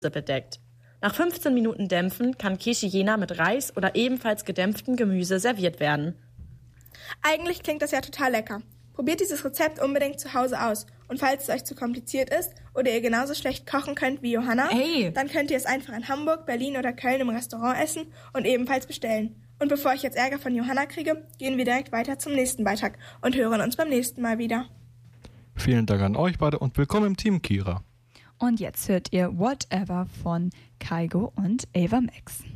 bedeckt. Nach 15 Minuten Dämpfen kann Quiche Jena mit Reis oder ebenfalls gedämpftem Gemüse serviert werden. Eigentlich klingt das ja total lecker. Probiert dieses Rezept unbedingt zu Hause aus. Und falls es euch zu kompliziert ist oder ihr genauso schlecht kochen könnt wie Johanna, dann könnt ihr es einfach in Hamburg, Berlin oder Köln im Restaurant essen und ebenfalls bestellen. Und bevor ich jetzt Ärger von Johanna kriege, gehen wir direkt weiter zum nächsten Beitrag und hören uns beim nächsten Mal wieder. Vielen Dank an euch beide und willkommen im Team, Kira. Und jetzt hört ihr Whatever von Kygo und Ava Max.